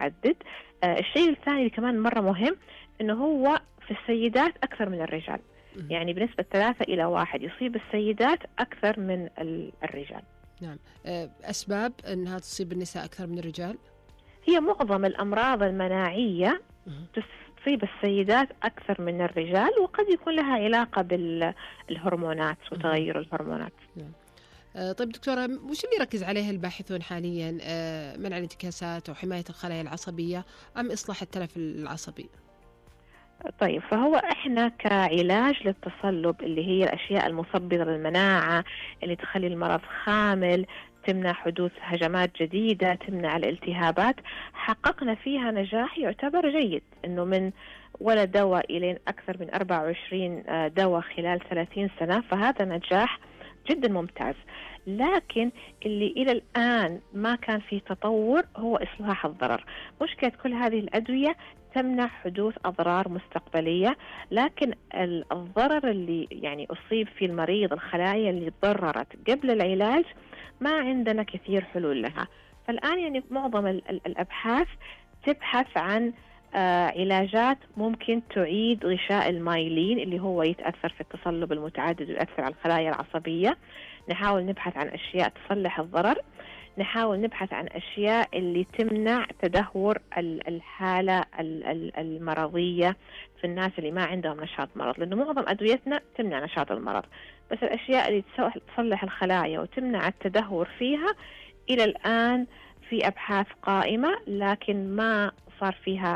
متعدد. الشيء الثاني اللي كمان مرة مهم إنه هو في السيدات أكثر من الرجال، يعني بنسبة 3-1 يصيب السيدات أكثر من الرجال. نعم. أسباب أنها تصيب النساء أكثر من الرجال؟ هي معظم الأمراض المناعية تصيب السيدات أكثر من الرجال، وقد يكون لها علاقة بالهرمونات وتغير الهرمونات. نعم. طيب دكتورة، وش اللي يركز عليه الباحثون حاليا؟ منع الانتكاسات أو حماية الخلايا العصبية أم إصلاح التلف العصبي؟ طيب، فهو إحنا كعلاج للتصلب اللي هي الأشياء المثبطة للمناعة اللي تخلي المرض خامل، تمنع حدوث هجمات جديدة، تمنع الالتهابات، حققنا فيها نجاح يعتبر جيد، إنه من ولا دواء إلى أكثر من 24 دواء خلال 30 سنة، فهذا نجاح جدا ممتاز. لكن اللي إلى الآن ما كان فيه تطور هو إصلاح الضرر. مشكلة كل هذه الأدوية تمنع حدوث أضرار مستقبلية، لكن الضرر اللي يعني أصيب في المريض، الخلايا اللي تضررت قبل العلاج، ما عندنا كثير حلول لها. فالآن يعني معظم الأبحاث تبحث عن علاجات ممكن تعيد غشاء المايلين اللي هو يتأثر في التصلب المتعدد ويؤثر على الخلايا العصبية. نحاول نبحث عن أشياء تصلح الضرر، نحاول نبحث عن أشياء اللي تمنع تدهور الحالة المرضية في الناس اللي ما عندهم نشاط مرض، لأنه معظم أدويتنا تمنع نشاط المرض، بس الأشياء اللي تصلح الخلايا وتمنع التدهور فيها إلى الآن في أبحاث قائمة، لكن ما صار فيها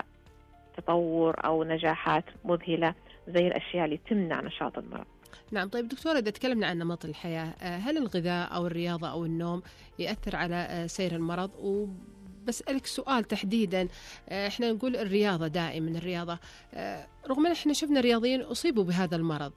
تطور أو نجاحات مذهلة زي الأشياء اللي تمنع نشاط المرض. نعم. طيب دكتورة، إذا تكلمنا عن نمط الحياة، هل الغذاء أو الرياضة أو النوم يأثر على سير المرض؟ وبسألك سؤال تحديدا، إحنا نقول الرياضة دائما الرياضة، رغم أن إحنا شفنا رياضيين أصيبوا بهذا المرض،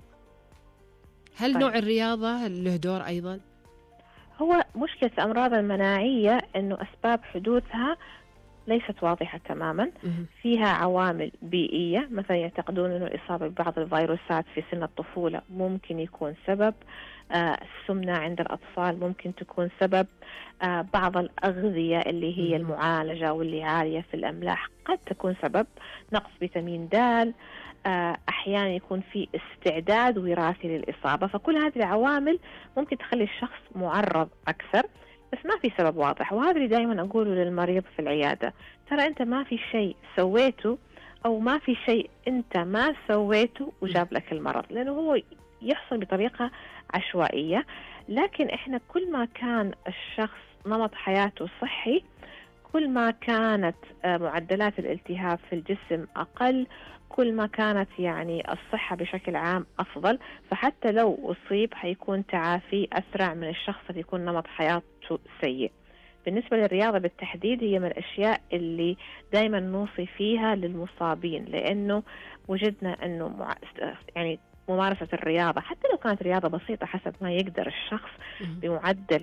هل طيب، نوع الرياضة له دور أيضا؟ هو مشكلة الأمراض المناعية أنه أسباب حدوثها ليست واضحة تماما. فيها عوامل بيئية، مثلا يعتقدون أنه الإصابة ببعض الفيروسات في سن الطفولة ممكن يكون سبب، السمنة عند الأطفال ممكن تكون سبب، بعض الأغذية اللي هي المعالجة واللي عالية في الأملاح قد تكون سبب، نقص فيتامين د، أحيانا يكون في استعداد وراثي للإصابة. فكل هذه العوامل ممكن تخلي الشخص معرض أكثر، بس ما في سبب واضح. وهذا اللي دائما أقوله للمريض في العيادة، ترى أنت ما في شيء سويته أو ما في شيء أنت ما سويته وجاب لك المرض، لأنه هو يحصل بطريقة عشوائية. لكن إحنا كل ما كان الشخص نمط حياته صحي، كل ما كانت معدلات الالتهاب في الجسم أقل، كل ما كانت يعني الصحة بشكل عام أفضل. فحتى لو أصيب حيكون تعافي أسرع من الشخص اللي يكون نمط حياته سيء. بالنسبة للرياضة بالتحديد، هي من الأشياء اللي دايما نوصي فيها للمصابين، لأنه وجدنا أنه يعني ممارسة الرياضة حتى لو كانت رياضة بسيطة حسب ما يقدر الشخص بمعدل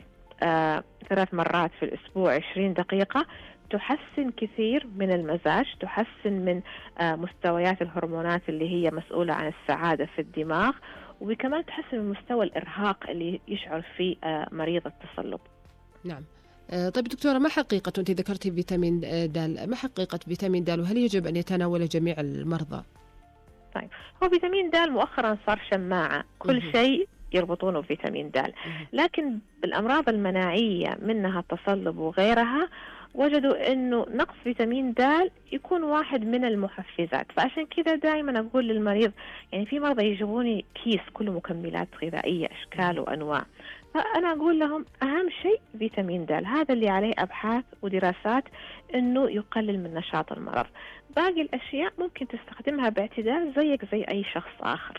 3 مرات في الأسبوع 20 دقيقة، تحسن كثير من المزاج، تحسن من مستويات الهرمونات اللي هي مسؤولة عن السعادة في الدماغ، وكمان تحسن من مستوى الإرهاق اللي يشعر فيه مريض التصلب. نعم. طيب دكتورة، ما حقيقة، أنت ذكرتي فيتامين د، ما حقيقة فيتامين د وهل يجب أن يتناول جميع المرضى؟ طيب، هو فيتامين د مؤخرا صار شماعة، كل شيء يربطونه بفيتامين د، لكن بالأمراض المناعية منها التصلب وغيرها وجدوا أنه نقص فيتامين د يكون واحد من المحفزات. فعشان كذا دائما أقول للمريض، يعني في مرضى يجيبوني كيس كله مكملات غذائية أشكال وأنواع، فأنا أقول لهم أهم شيء فيتامين د، هذا اللي عليه أبحاث ودراسات أنه يقلل من نشاط المرض. باقي الأشياء ممكن تستخدمها باعتدال زيك زي أي شخص آخر.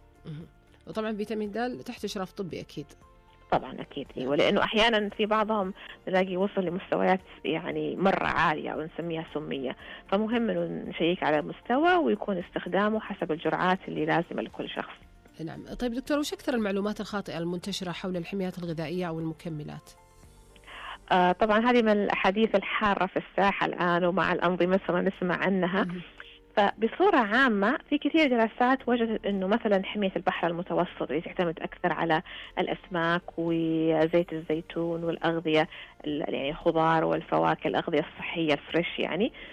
وطبعا فيتامين د تحت إشراف طبي أكيد. طبعا أكيد، ولأنه أحيانا في بعضهم نلاقي وصل لمستويات يعني مرة عالية ونسميها سمية، فمهم أنه نشيك على المستوى ويكون استخدامه حسب الجرعات اللي لازمة لكل شخص. نعم. طيب دكتور، وش أكثر المعلومات الخاطئة المنتشرة حول الحميات الغذائية أو المكملات؟ طبعا هذه من الأحاديث الحارة في الساحة الآن، ومع الأنظمة صرنا نسمع عنها. فبصورة عامة في كثير دراسات وجدت أنه مثلا حمية البحر المتوسط اللي تعتمد أكثر على الأسماك وزيت الزيتون والأغذية يعني الخضار والفواكه، الأغذية الصحية الفريش، يعني